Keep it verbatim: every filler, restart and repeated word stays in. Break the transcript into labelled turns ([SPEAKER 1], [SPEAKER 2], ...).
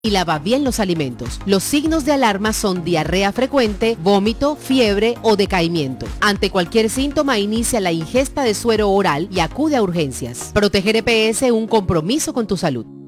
[SPEAKER 1] y lava bien los alimentos. Los signos de alarma son diarrea frecuente, vómito, fiebre o decaimiento. Ante cualquier síntoma, inicia la ingesta de suero oral y acude a urgencias. Proteger E P S, un compromiso con tu salud.